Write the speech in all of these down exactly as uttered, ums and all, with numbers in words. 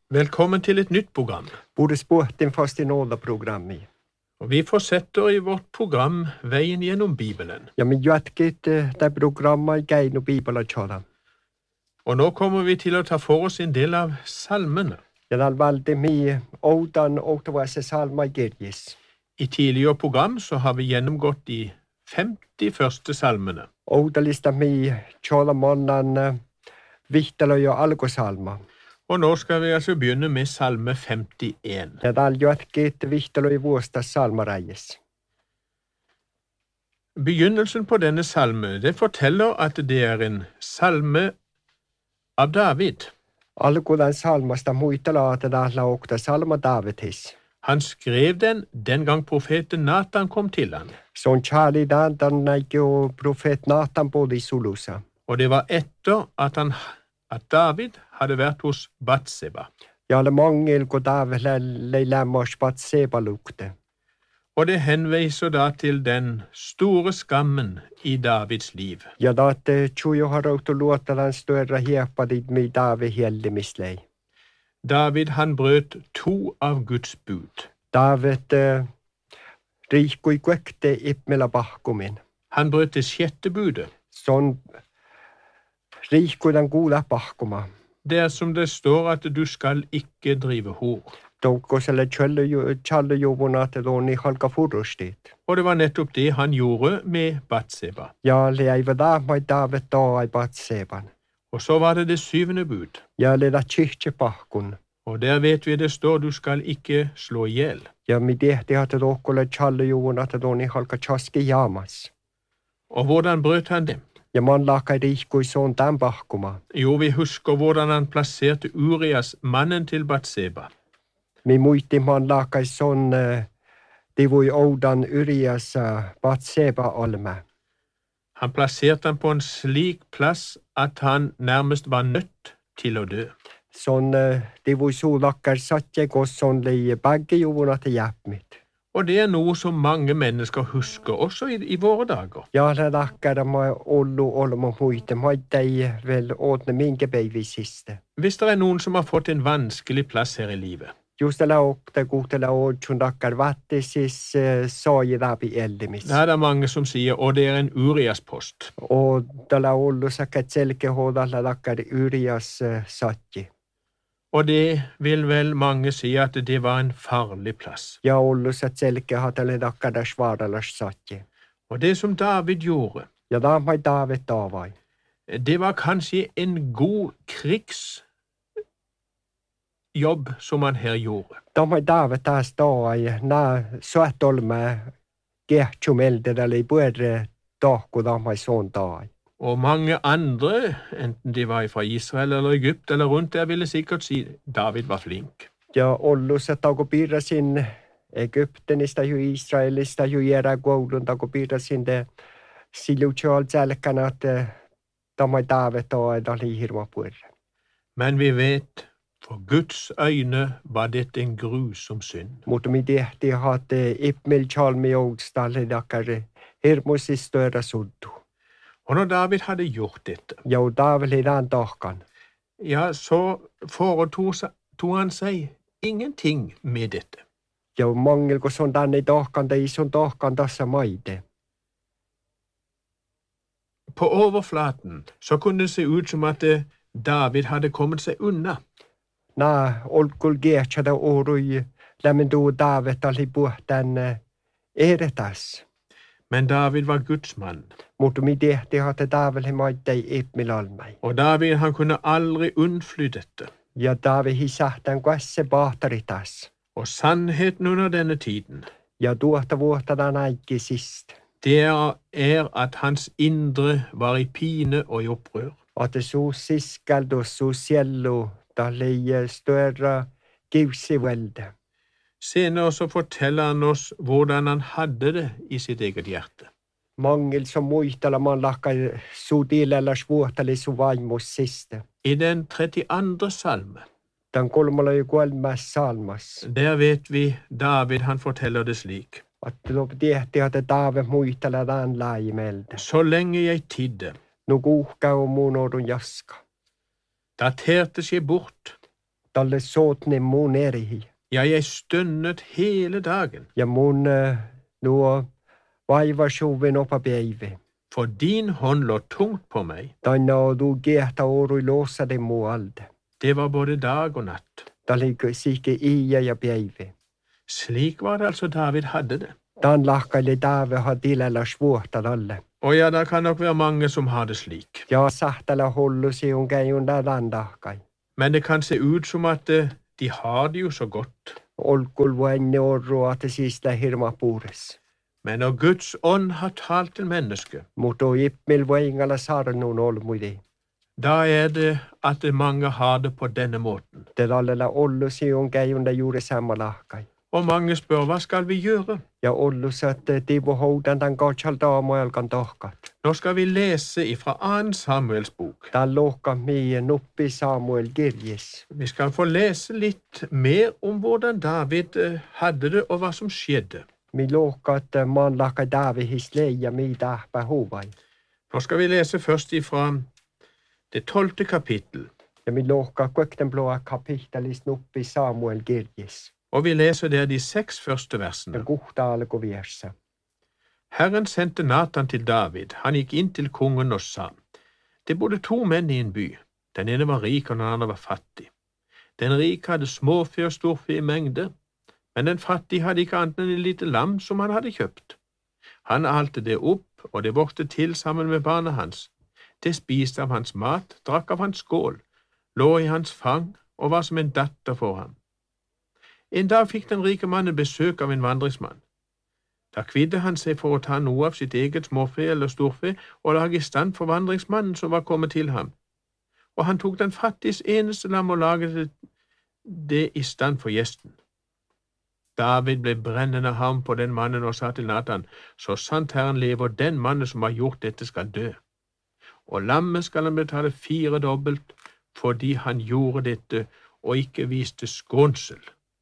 Velkommen til et nytt program. Borde spåten fast i nåda-programmi. Og vi fortsetter i vårt program Veien gjennom Bibelen. Ja, men jatket det programmet i gein og Bibelen tjada. Og nå kommer vi til å ta for oss en del av salmene. Ja, det er veldig mye ådan og det var seg salma i gergis. I tidligere program så har vi gjennomgått de femti første salmene. Åda lista mye tjada mannen vitteløy og algosalma. Og nå skal vi altså begynne med salme femtien. Ja, det er jatket vitteløy våsta salmareies. Begynnelsen på denne salme, det forteller at det er en salme av David. Algo den salmasta muitala at det er okta salma Davidis. Han skrev den den gang profeten Nathan kom til han. Sånn kjærlig den, den er jo profet Nathan bodde i Solusa. Og det var etter at, han, at David hadde vært hos Batseba. Ja, det mangel går David le lemmers Batseba lukte. Og det henviser da til den store skammen i Davids liv. Ja, da at tjojo har råd å låta den større hepa dit med David hele mislei. David han brøt to av Guds bud. David uh, riko i kvekte ippmela bakkomin. Han brøt det sjette budet. Sånn riko den gode bakkoma. Det er som det står at du skal ikke drive hor. Doggo selle kjalle jobona til dårni halka forrostit. Og det var nettopp det han gjorde med Batseba. Ja, leiva da med David da i Batseban. Og så var det det syvende bud. Ja, leda kyrkje bakkon. Og der vet vi det står du skal ikke slå ihjel. Ja, med det det hadde doggo le kjalle jobona til dårni halka kjaske jamas. Og hvordan brøt han det? Ja, man laka i riko i sånn den bakkoma. Jo, vi husker hvordan han plasserte Urias, mannen til Batseba. Mi muitti man laka i sånn, uh, det var i ådan Urias uh, Batseba alme. Han plasserte han på en slik plass at han nærmest var nødt til å dø. Sånn, uh, det var så lakkar satt jeg og sånn li begge jordene til hjelp mitt. Og det er noe som mange mennesker husker, også i, i våre dager. Ja, det lakkar med ollo, ollo med muitte, med de vel åtne minge baby siste. Hvis det er noen som har fått en vanskelig plass her i livet, just det åk det gode la ådsjon dakkar vattisis uh, sa i dabi eldemis. det er det mange som sier, og det er en Urias post. Og da la ollo sakkat selke hoda la dakkar Urias uh, satji. Og det vil vel mange si at det var en farlig plass. Ja, ollo satt selke hadde le dakkar der svaralars satji. Og det som David gjorde, ja, da mai David da var. det var kanskje en god krigs jobb som han her gjorde. Da mai David taas da i na suetolme gehtjumelde eller i både dako da mai sånn da. Og mange andre, enten de var fra Israel eller Egypt eller rundt der, ville sikkert si David var flink. Ja, ollu se tago pirra sin Egyptenistä ju Israelista ju jera goulun tago pirra sin de silutjal selkana at da mai David da da li hirma purre. Men vi vet, for Guds øyne var dette en grusom synd. Mutta mi tehti hatte ippmil chalmi oudstalle dakkar hirmus i større suddu. Og når David hadde gjort dette, ja, David i den dagen, ja, så foretog han seg ingenting med dette. ja, mangel kun sånn den i dagen, det i sånn dagen tässä maide. På overflaten så kunne det se ut som at David hadde kommet seg unna. Nää, olkul gehtsada orui, lämmen du David alli puhtan eretäs. Men David var Guds mann. Mutta mi tehti hatte David he maidei ippmil almai. Og David han kunne aldri unnfly dette. Ja, David hi sähtän kwasse bahtaritas. Og sannheten under denne tiden, ja, tuohta vuotta den äikki sist. det er at hans indre var i pine og i opprør. At det så siskaldu, så sjellu, da leie større givsivelde. Senere så forteller han oss hvordan han hadde det i sitt eget hjerte. Mangel som muistella man lakka så dilellars vuotali så vaimos siste. I den trettiandre salme, Den kolmalla jo kolmas salmas. der vet vi David han forteller det slik. At lop tehti hatte David muistella den laimelde. Så lenge jeg tidde, No kuhka on mun odun jaska. daterte seg bort, Dalle såtne mun erihi. Ja, jeg stønnet hele dagen, Ja mun uh, nuo vaiva suvin opa päivä. for din hånd lå tungt på meg. Taina du gehta orui loosa de muualde. Det var både dag og natt. Dalle siike iä ja päivä. Slik var det altså David hadde det. Dan lahkaili Daave ha tilellä svuotta dalle. Og ja, det kan nok være mange som har det slik. Ja sahtala hullu siun käjun dan lahkai. Men det kan se ut som at eh, de har det jo så godt. Olkul vuenne orru at sista hirma puures. Men når Guds ånd har talt til mennesket, Mutta ippmil vuengala sarnun olmuidi. da er det at mange har det på denne måten. Te dallella ollu siun käjun da juuri samma lahkai. Og mange spør, hva skal vi gjøre? Ja ollus, että tiivu houdan tämän katsal daamoelkan tohkat. Nå skal vi lese ifra annen Samuels bok. Tän lohka mie nuppi Samuel kirjes. Vi skal få lese litt mer om hvordan David eh, hadde det og hva som skjedde. Mi lohka, että maan lahka Daavihis leija mi tähpä huvai. Nå skal vi lese først ifra det tolvte kapittel, Ja mi lohka kökten blåa kapitelis nuppi Samuel kirjes. og vi leser der de seks første Ja versene. kuhta alku viersa. Herren sendte Natan til David. Han gikk inn til kongen og sa, det bodde to menn i en by. Den ene var rik, og den andre var fattig. Den rike hadde småfe og storfe i mengde, men den fattige hadde ikke annet enn et lite lam som han hadde kjøpt. Han alte det opp, og det vokste til sammen med barna hans. Det spiste av hans mat, drakk av hans skål, lå i hans fang og var som en datter for ham. En dag fikk den rike mannen besøk av en vandringsmann. Da kvidde han seg for å ta noe av sitt eget småfe eller storfe og lage i stand for vandringsmannen som var kommet til ham. Og han tok den fattiges eneste lam og laget det i stand for gjesten. David ble brennende harm på den mannen og sa til Natan, så sant Herren lever, den mannen som har gjort dette skal dø. Og lammet skal han betale fire dobbelt, fordi han gjorde dette og ikke viste skånsel.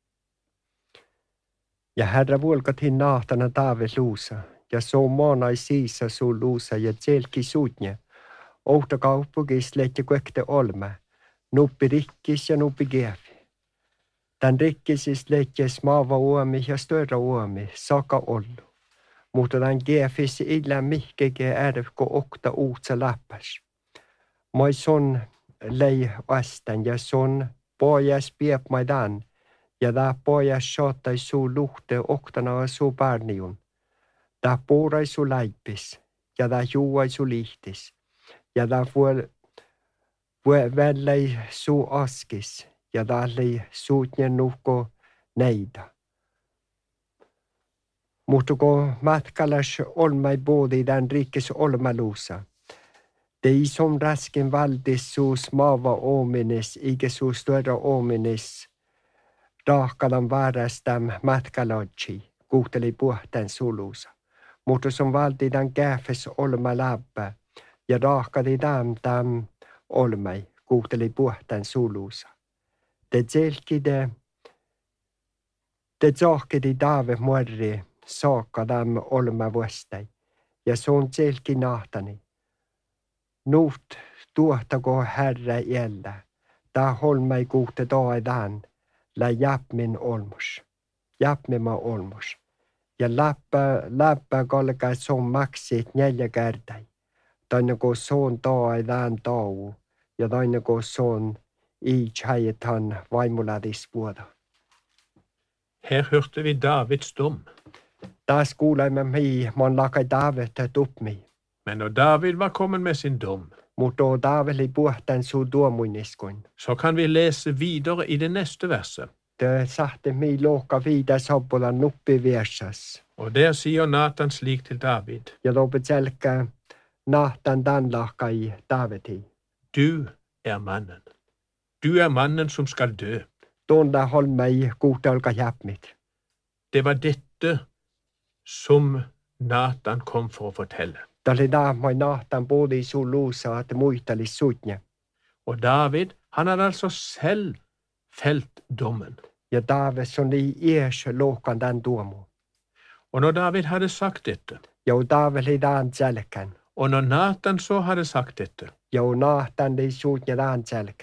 Ja Herra vuolkatin nahtana Daave luusa. Ja soo maanai siisa suu luusa ja tselki suutnje. Outa kauppukis lehti kökte olme. Nuppi rikkis ja nuppi geefi. Tän rikkisis lehti smaava uomi ja störra uomi, saka ollu. Mutta tän geefis illa mihkeke ärvko okta uutsa läppäs. Moi son lei vastan ja son pojas piepmaidan. Ja tää pojas saattai suu luhte oktana suu pärniun. Tää puurai suu läippis, ja tää juuai suu lihtis. Ja tää vällei suu askis, ja tää lei suutnien nuhko neida. Mutta kun matkalas olmai boodi tän rikkis olmaluusa, tei som rasken valdis suu smaava oomines, eikä suu störra oomines, Raahkalan väärästäm matkalodji, kuhteli puhtain sulusa. Mutta som valti tämän käfes olma läppä, ja raahkali tämän tämän olmai, kuhteli puhtain sulusa. Te tselkide, te tsohkidi Daave muorri, saakka tämän olma vuostai, ja se on tselki nahtani. Nuut tuohtako Herra jällä, tää holmai kuhte toadan. La jäpmin olmus, jäpmima olmus. Ja läppä, läppä kalkaa son maksit neljä kertaa. Toinen kun son taai lään tau, ja toinen kun son i tjäjetan vaimuladis vuoda. Her hørte vi Davids dom. Taas kuulemme mi, man lakai David tupmi. Men når David var kommet med sin dom, Mutta David li puhtain suu tuomuiniskun. så kan vi lese videre i det neste verset. Te sahte mi lohka viida sabbola nuppi viersas. Og der sier Natan slik til David, Ja lopet selkä nahtan tämän lahkai Davidi. du er mannen. Du er mannen som skal dø. Tuolla holmai kuhtalka jäpmit. Det var dette som Natan kom for å fortelle. Tälle daamoi nahtan puoli suu luusa, että muistalis suutnje. Og David, han hadde altså selv felt dommen. Ja Daaves on li ies lohkan tämän tuomu. Og når David hadde sagt dette, Ja Daave li daan selkän. og når Natan så hadde sagt dette, Ja nahtan li suutnje daan selkän.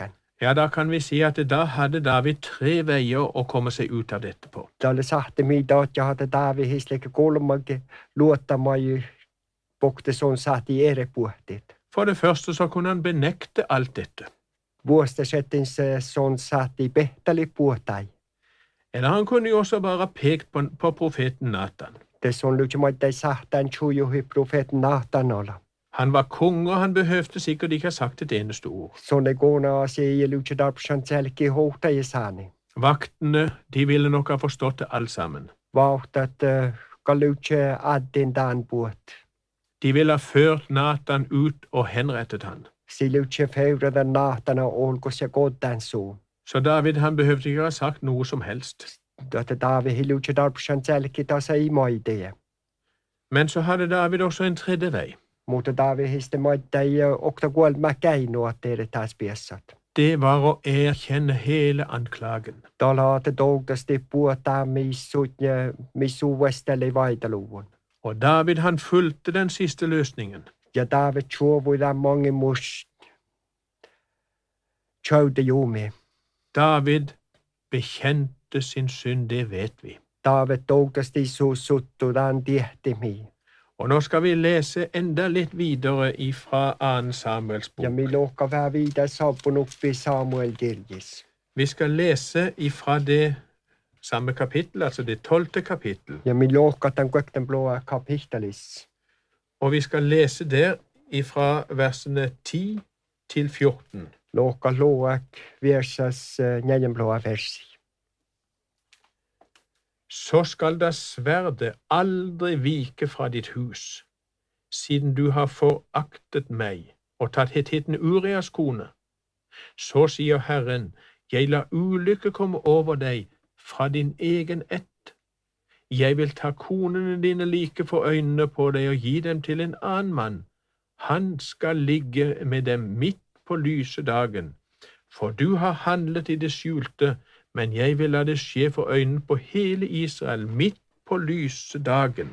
Ja, da kan vi si at da hadde David tre veier å komme seg ut av dette på. Tälle sahte mitä ja hade Davi hisleke kolmage luottamai bokte son saati ere puhtit. For det første så kunne han benekte alt dette. Vuosta settin se son saati pehtali puhtai. Eller han kunne jo også bare pekt på, på profeten Natan. Det son lukemaittai sahtan chujuhi profeten Natanolla. Han var konge, og han behøvde sikkert ikke ha sagt et eneste ord. Sonne gona asia i luchedarpshan selki hota i sani. Vaktene, de ville nok ha forstått det alt sammen. Vauhtat uh, galuche addin dan buot. De ville ha ført Natan ut og henrettet han. Si luche feurada Natana olkos ja goddan suun. Så David, han behøvde ikke ha sagt noe som helst. Dette Davi hi luchedarpshan selki tasa i maidee. Men så hadde David også en tredje vei. Mutta Davi histe maittai okta kuol mä käinu at teille taas piessat. Det var å erkjenne hele anklagen. Tala te toutasti puhutaan missutje missuvestelle vaidaluvun. Og David, han fulgte den siste løsningen. Ja David chuovuida mange mus chaude jume. David bekjente sin synd, det vet vi. David toutasti sussuttudan tihtimi. Og nå skal vi lese enda litt videre ifra annen Samuels bok. Ja mi luokka vähän vidare saapunuppi Samuel kirjis. Vi skal lese ifra det samme kapittel, altså det tolvte kapittel. Ja mi luokka tämän kökten blåa kapittelis. Og vi skal lese der ifra versene ti til fjorten. Luokka luok versas neljän blåa versi. Så skal da sverdet aldri vike fra ditt hus, siden du har foraktet meg og tatt hetitten Urias kone. Så sier Herren, jeg lar ulykke komme over deg fra din egen ett. Jeg vil ta konene dine like for øynene på deg og gi dem til en annen mann. Han skal ligge med dem midt på lyse dagen, for du har handlet i det skjulte, men jeg vil la det skje for øynene på hele Israel midt på lyse dagen.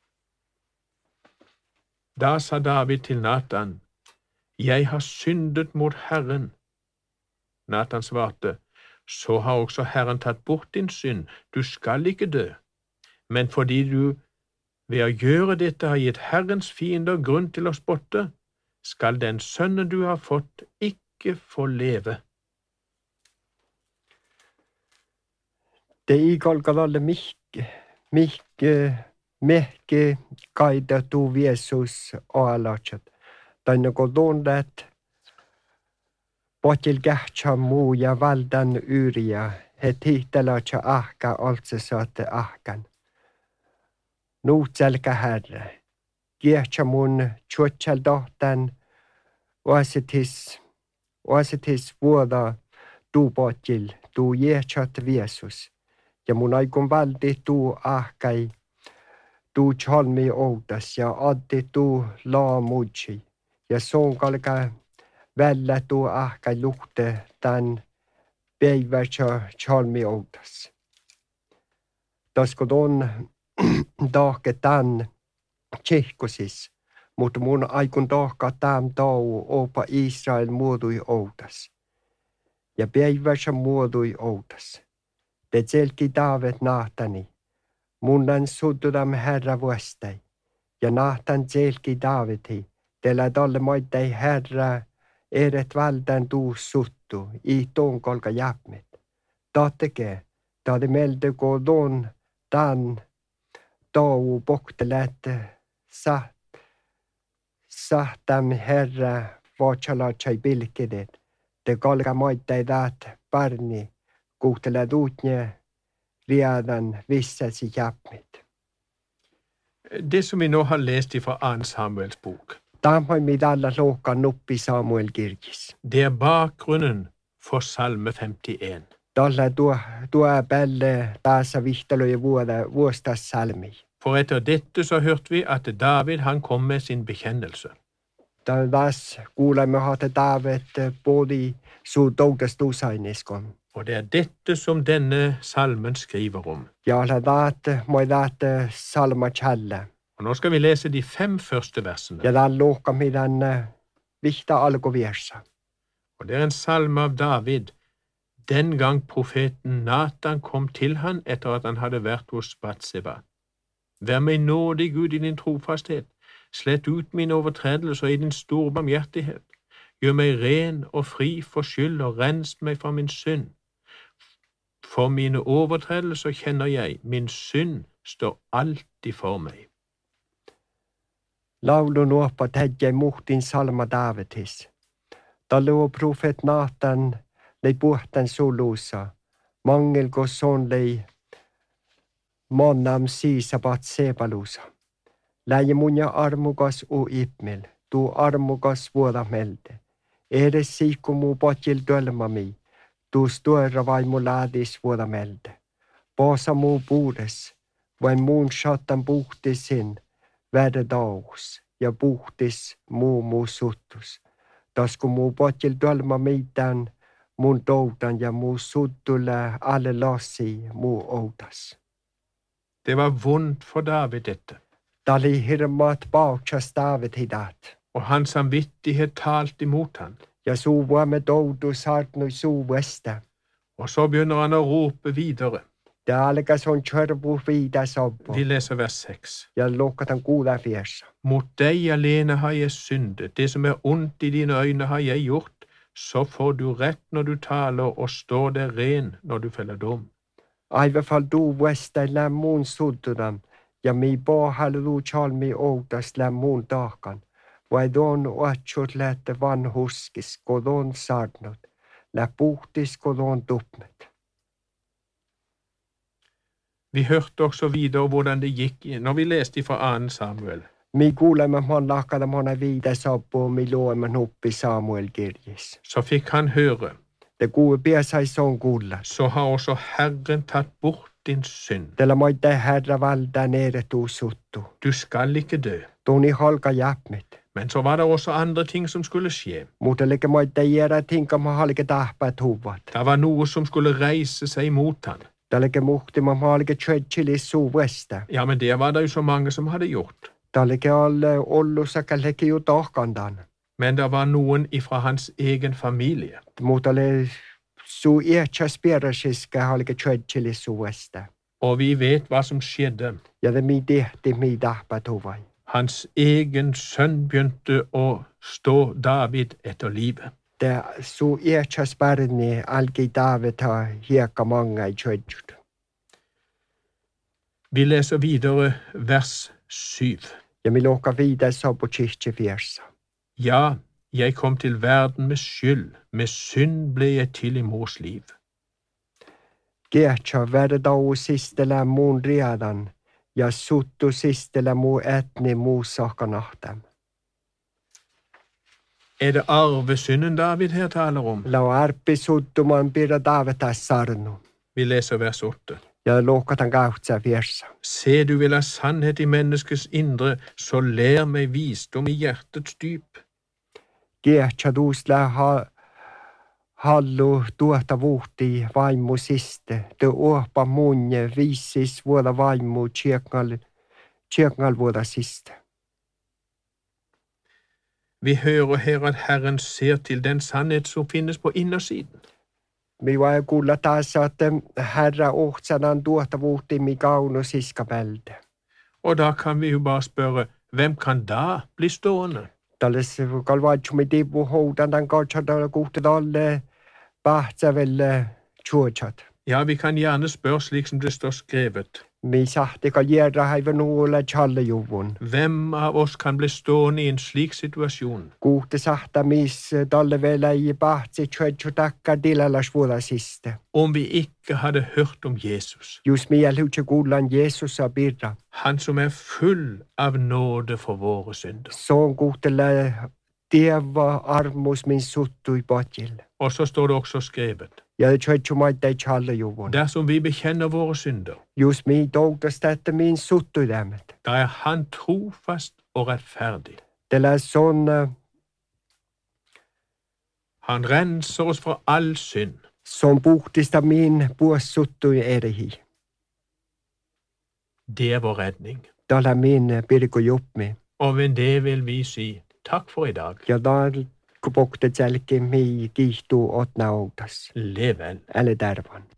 Da sa David til Natan, jeg har syndet mot Herren. Natan svarte, så har også Herren tatt bort din synd, du skal ikke dø. Men fordi du ved å gjøre dette har gitt Herrens fiender grunn til å spotte, skal den sønnen du har fått ikke få leve. Det ikalkalalle mihke, mihke, mehke kaida tu Jeesus oalatsat. Tänne kodondat potil kähtsä muu ja valdan yriä, he tihtelatsa ahka altse saatte ahkan. Nuutselkä herre, kiehtsä mun tjuotsal dohtan, oasitis, oasitis vuoda tu potil, tu jehtsat Jeesus. Ja mun aikon valdi tuu ahkai, tuu chalmi outas ja addi tuu laamudsi. Ja son kalka vällä tuu ahkai luhte tän päivätsä chalmi outas. Tasko ton tahke tän tsehkosis, mutta mun aikon tahka tämän tau opa Israel muodui outas. Ja päivätsä muodui outas. Det selki David Nahtani, munnan sutudam Herra vuostai, ja Nahtan selki Davidi, teillä tolle moittai Herra eret valdan tuus suttu, i tuon kolka jäpmet. Tatteke, taade melde kodon tan tau poktelet saht, sahtam Herra vatsalatsai pilkedet, te kolka moittai taat parni, kuuntele tuutne redan vissasi jäpmet. Det som vi nå har lest fra annen Samuels bok, Tämä on mitä alla luokka nuppi Samuel kirkis. det er bakgrunnen for salme femtien. Tällä tuo, tuo päälle taas vihtaloja vuoda, vuostas salmi. For etter dette så hørte vi at David han kom med sin bekjennelse. Taas kuulemme haatte David både suu toudastuusainiskon. Og det er dette som denne salmen skriver om. Ja la taat, moi taat salma challe. Og nå skal vi lese de fem første versene. Ja tämän luokka meidän vihta alkuvirsa. Og det er en salme av David, den gang profeten Natan kom til han etter at han hadde vært hos Batseba. Vær meg nådig, Gud, i din trofasthet. Slett ut mine overtredelser i din store barmhjertighet. Gjør meg ren og fri for skyld, og rens meg fra min synd. For mine overtredelser kjenner jeg, min synd står alltid for meg. Laulun uoppa täjäi muhtin salma Daavidis. Talu profet Natan lei puhtan sulusa. Mangelko son lei monnam siisa Batsebalusa. Läi munja armukas u ipmel, tu armukas vuoda melde. Edes siikku muu potjil tölmami, tu stuera vai mu laadis vuoda melde. Poosa muu puudes, vain muun shatan puhtisin, väde daus, ja puhtis muu muu suttus. Tasku muu potjil tölmami tän, mun toutan ja muu suttulle alle lassi muu outas. Det var vondt for David dette, Dali hirmat baukjas David hidat. og hans samvittighet talte imot han. Ja suvua me toutu saartnui suvesta. Og så begynner han å rope videre. Det alkas on tjörvu vida sobbo. Vi leser vers seks. Ja lokatan kuuda fiersa. Mot deg alene har jeg syndet, det som er ondt i dine øyne har jeg gjort, så får du rett når du taler og står der ren når du feller dom. Aive fall du vesta läm mun suddudan, ja mi bohalu du chalmi outas läm mun taakan. Vai don oatsut lähte vanhuskis, kodon saarnut, lä puhtis kodon tupmet. Vi hørte også videre hvordan det gikk når vi leste fra annen Samuel. Mi kuulemme man lakada mona viida sobbo, mi luemme nuppi Samuel kirjis. Så fikk han høre, Det kuue piesai son kuullas. så har også Herren tatt bort din synd. Tällä moitte herra valta nere tuu suttu. Du skal ikke dø. Tuuni halka jäpmet. Men så var det også andre ting som skulle skje. Mutta leke moitte jäädä tinkama halke tahpäät huvat. Det var noe som skulle reise seg mot han. Tälleke muhtima halke tjötsilis suvesta. Ja, men det var det jo så mange som hadde gjort. Tälleke alle ollusaka leke ju tahkandan. Men det var noen ifra hans egen familie. Mutta le su iätsas pierasiska halke tjötsilis suvesta. Og vi vet hva som skjedde. Ja det mi tehti mi tahpäät huvai. Hans egen sønn begynte å stå David etter livet. Det su iätsas pärni alki Daaveta hiekka manga i tjötsut. Vi leser videre vers syv. Ja mi lohka viida sobbo tsihti fiersa. Ja, jeg kom til verden med skyld, med synd ble jeg til i mors liv. Gehtsä verdau sistele muun riadan, ja suttu sistele muu etni muu sakanahtem. Er det arvesynden David her taler om? Lau arpi suttu man pira Daavetas sarnu, Vi leser vers åtte. ja lohkatan kautsa fiersa. Se, du vil ha sannhet i menneskets indre, så lær meg visdom i hjertets dyp. Gehtsä duusla ha hallu tuota vuhti vaimu siste, te uopa munje viisis vuoda vaimu tjekngal, tjekngal vuoda siste. Vi hører her at Herren ser til den sannhet som finnes på innersiden. Mi vai kuulla taas, että herra ohtsanan tuota vuhti mi kaunu siskapelde. Og da kan vi jo bare spørre, hvem kan da bli stående? Talles kalvaitsumi tipu houdan tämän katsata kuhtet alle pahtsavelle tjuotsat. Ja, vi kan gjerne spørre slik som det står skrevet. Mi sahti kal jäädä haiva nuulle tjallejuvun. Hvem av oss kan bli stående i en slik situasjon? Kuhte sahta mis talle vielä i pahtsi tjuotsu takka tilalas vuoda siste. Om vi ikke hadde hørt om Jesus, Just miel hutse kuullan Jeesusa birra. han som er full av nåde for våre synder. Soon kuhtele tieva armus min suttui potjil. Og så står det også skrevet, Ja tjuotsu maittai tjallejuvun. dersom vi bekjenner våre synder, Just mi toutas tätä min suttui lämmet. da er han trofast og rettferdig. Tällä son Han renser oss fra all synd. son puhtista min puossuttui erihi. Det er vår redning. Tällä min pirko jupmi. Og ved det vil vi si takk for i dag. Ja dal Kupokte jälkeen mi kiihtuu otna outas. Leven. Äle tärvan.